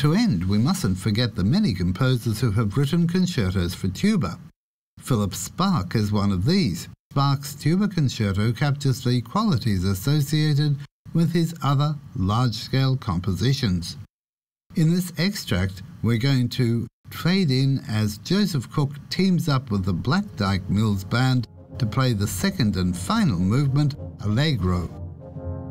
To end, we mustn't forget the many composers who have written concertos for tuba. Philip Sparke is one of these. Sparke's tuba concerto captures the qualities associated with his other large-scale compositions. In this extract, we're going to trade in as Joseph Cook teams up with the Black Dyke Mills Band to play the second and final movement, Allegro.